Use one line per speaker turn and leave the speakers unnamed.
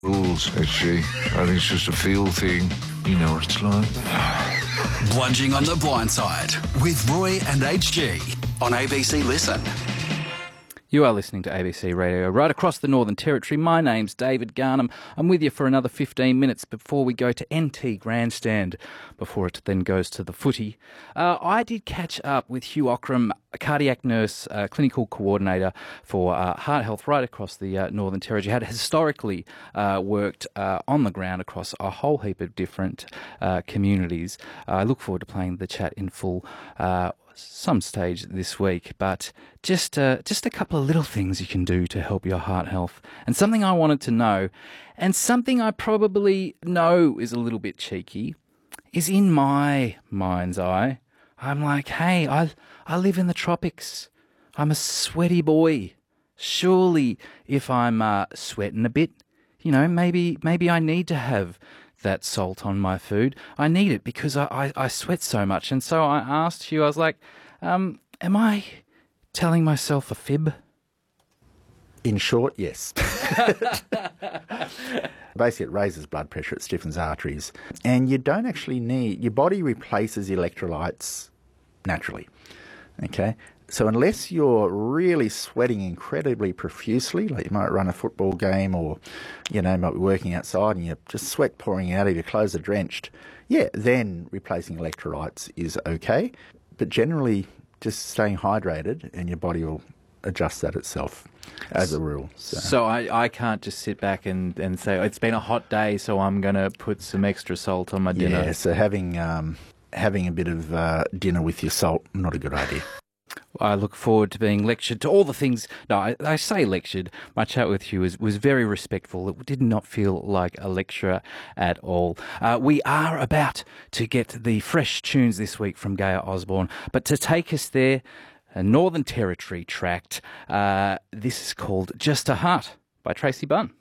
rules, actually. I think it's just a feel thing. You know what it's like.
Bludging on the Blind Side with Roy and HG on ABC Listen.
You are listening to ABC Radio right across the Northern Territory. My name's David Garnham. I'm with you for another 15 minutes before we go to NT Grandstand, before it then goes to the footy. I did catch up with Hugh Ockram, a cardiac nurse, clinical coordinator for heart health right across the Northern Territory. He had historically worked on the ground across a whole heap of different communities. I look forward to playing the chat in full some stage this week, but just a couple of little things you can do to help your heart health. And something I wanted to know, and something I probably know is a little bit cheeky, is in my mind's eye. I'm like, hey, I live in the tropics. I'm a sweaty boy. Surely if I'm sweating a bit, you know, maybe I need to have that salt on my food. I need it because I sweat so much. And so I asked you, I was like, am I telling myself a fib?
In short, yes. Basically, it raises blood pressure, it stiffens arteries, and you don't actually need... Your body replaces electrolytes naturally, okay? So unless you're really sweating incredibly profusely, like you might run a football game or, you know, might be working outside and you just sweat pouring out of your clothes are drenched, yeah, then replacing electrolytes is okay. But generally, just staying hydrated and your body will adjust that itself as a rule.
So I can't just sit back and say, it's been a hot day, so I'm going to put some extra salt on my dinner.
Yeah, so having a bit of dinner with your salt, not a good idea.
I look forward to being lectured to all the things. No, I say lectured. My chat with you was very respectful. It did not feel like a lecture at all. We are about to get the fresh tunes this week from Gaia Osborne, but to take us there, a Northern Territory tract, this is called Just a Heart by Tracy Bunn.